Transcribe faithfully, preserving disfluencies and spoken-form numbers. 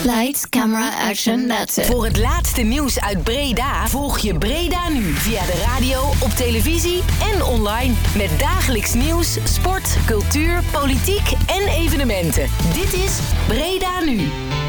Lights, camera, action, that's it. Voor het laatste nieuws uit Breda volg je Breda Nu via de radio, op televisie en online. Met dagelijks nieuws, sport, cultuur, politiek en evenementen. Dit is Breda Nu.